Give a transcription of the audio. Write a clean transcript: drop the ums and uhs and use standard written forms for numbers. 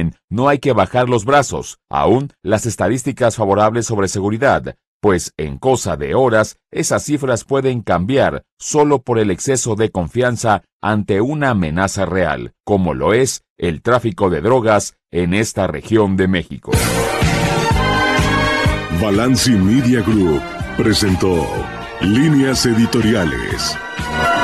crimen, no hay que bajar los brazos, aún las estadísticas favorables sobre seguridad, pues en cosa de horas esas cifras pueden cambiar solo por el exceso de confianza ante una amenaza real, como lo es el tráfico de drogas en esta región de México. Balanci Media Group presentó Líneas Editoriales.